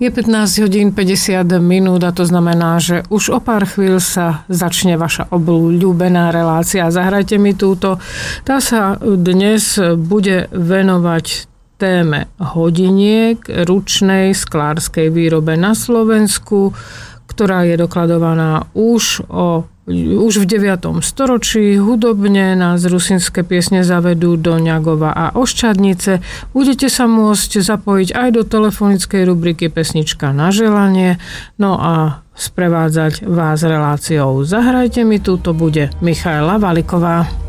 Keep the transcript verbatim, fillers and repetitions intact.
Je pätnásť hodín päťdesiat minút a to znamená, že už o pár chvíľ sa začne vaša obľúbená relácia. Zahrajte mi túto. Tá sa dnes bude venovať téme hodiniek ručnej sklárskej výrobe na Slovensku, ktorá je dokladovaná už o Už v deviatom storočí. Hudobne nás rusinské piesne zavedú do Ňagova a Oščadnice. Budete sa môcť zapojiť aj do telefonickej rubriky Pesnička na želanie. No a sprevádzať vás reláciou Zahrajte mi, túto bude Michaela Valiková.